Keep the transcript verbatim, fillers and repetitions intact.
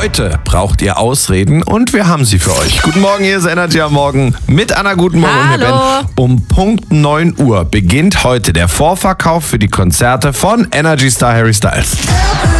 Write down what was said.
Heute braucht ihr Ausreden und wir haben sie für euch. Guten Morgen, hier ist Energy am Morgen mit Anna. Guten Morgen. Und Hallo. Ben. Um Punkt neun Uhr beginnt heute der Vorverkauf für die Konzerte von Energy Star Harry Styles.